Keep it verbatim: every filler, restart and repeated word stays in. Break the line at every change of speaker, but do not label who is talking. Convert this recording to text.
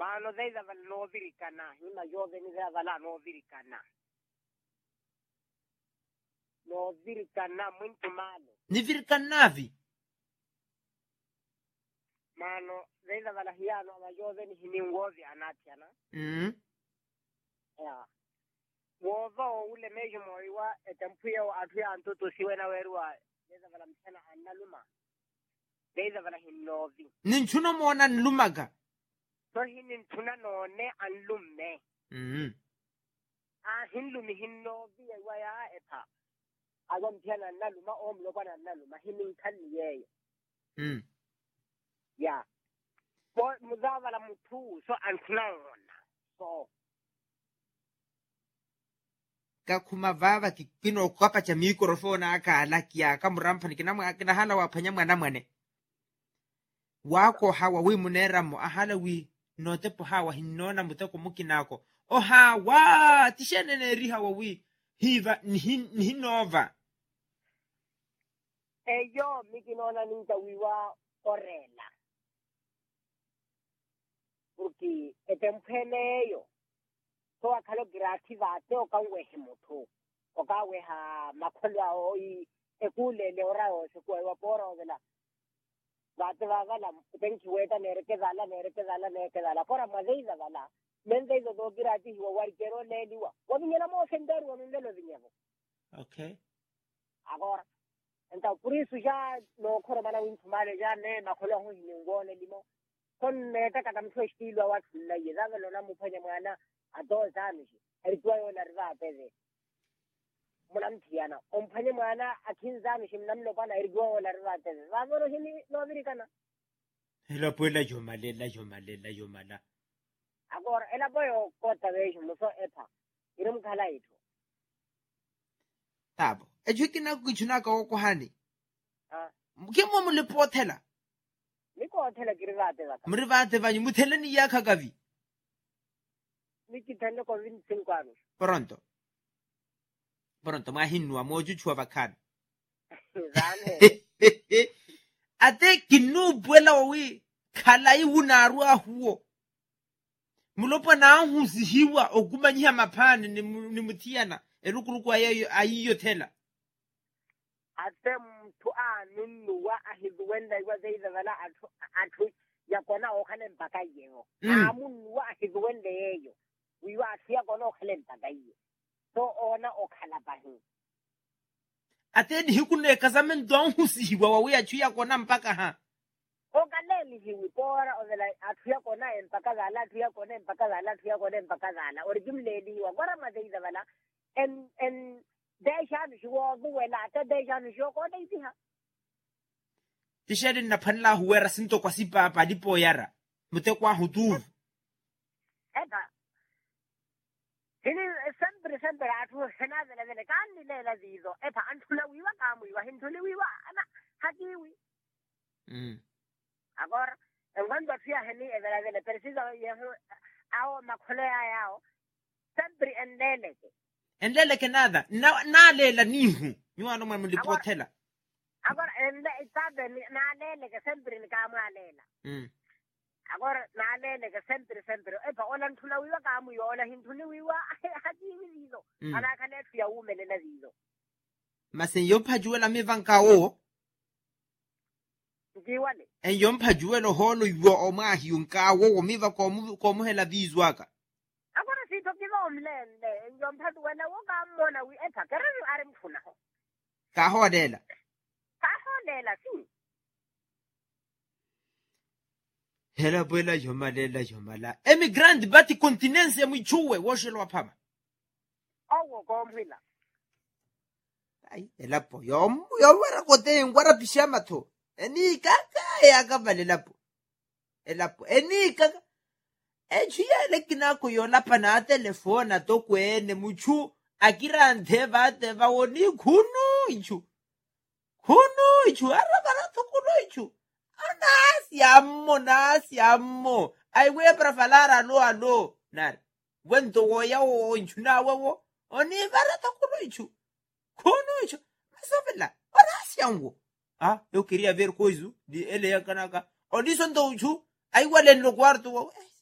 mano deida val no virikana hima yo venida vala no virikana no virikana muito malo
ni virikanavi
mano deida vala hiano ma yo veni hiningovi anatiana
mm
ya wovo ule mejo moiwa etampuyo atuya antoto siwena werwa deida vala msana analuma deida vala hinovi
ninchuno mona nlumaga
so hinin tuna none anlumme
mm
a hinlumi hinnovi wa ya eta agam tiana naluma omlo bana naluma hinin kalli yeyo
mm
ya bo muzavala mutu so antnaona so
ka kuma vava kino kwapa cha microphone aka alakia kamurampa nikina kina hala wapanya mwana mwane wako hawa wi muneramo ahala wi notepo hawa hinona mutako mukinako o hawa tishenene ri hawa wi hiva hinova
eyo mikinona ninta wiwa orela porque etempeleyo so akalo grativa te o kawe hemoto o kawe ha makholo o i ekule le ora o se kwa pora o dela bate vaga tenki weta nereke dala nereke dala nereke dala pora madeida dala mende do do grati wa warkero le liwa o vinyela mo sender o ndelo vinyego
okay
agora então por isso já no khoro mana winfumale já ne makholo ho hinengone limo kon meta kata mtho estilo wa tsilla yeza velo na muphanya mwana adoza mishi erikwa yona riva peze mulamthiana omphanye mwana akhinza mishi mnamlo bana erikwa yona riva peze vavoro hini no virikana
ela puela yomalela yomalela yomala
agora ela boyo kota vejo muso epa irum khala itho
tabo ejukina kuchuna ka okohani
ah
mkemo mulipothela
niko thela kirivate vaka
mrivate vanyu mutheleni yakha kavi
niki thanda ko vin cinquano
pronto pronto mahinwa moju chwa vakana
zane
ate kinu buela wi khala iwunaru ahuo mulopo na huzihiwa ogumanyiha maphane ni muthiana erukuruku ayo ayiyo thela
ate mtu a nunwa ahidwenda iwa zeida vala atu atu yakona okhale mpaka yeo amunwa ahidwenda yeyo wiwa atia kono okhale mpaka yeo so ona okhala bahi
ate hikune kazamen don husihiwa wawe achu yakona mpaka ha
okaleli hiwi pora odela atu yakona mpaka zala atu yakona mpaka zala atu yakona mpaka zala origimleli wa gora madeida vala en en Dejan shuo buwela ata dejan shuo ko dai ha
tisheri na phanla huwera sinto kwa sipa pa dipo yara mute kwa hutu
eba hini sempre sempre atu hena vele vele kan ni lela zizo eba antula wiwa kamu wiwa hintuli wiwa ana hakiwi
mm
agora engando fia heni evela vele precisa yeho ao makhole yao sempre endele
endele ke nada na nalela nihu nywana mwa mulipothela
agora ende itabe nalele ke sempre ni kama alela
mm
agora nalele ke sempre sempre epa ona nthula wiwa kamu yona hinthuli wiwa hakiwi lizo ana kana fia umele na lizo
mase yomphajuela mivankawo
ndiwale
en yomphajuelo holo yo omahi unkawo omiva ko ko muhela bizwaka
agora sitho kiba umlele njomphathu wena wokamona wi epa kare ari mfuna ho
ka hodela
ka hodela si
hela buela yomalela yomala emigrant bati continence ya mwichuwe woshelwa phama
owo komhila
ai hela po yom yowara kote ngwara pishama tho eni kaka ya kabalela po hela po eni kaka echiya lekina ko yona pana telefona to kwene muchu akira ndeva teva woni khunu ichu khunu ichu arabara to khunu ichu anasi ammo nasi ammo ai we prafalara lo alo nar wento woya o ichu na wo oni bara to khunu ichu khunu ichu masovela anasi amwo ah eu queria ver coisa de ele ya kanaka oni son do ichu ai wale no quarto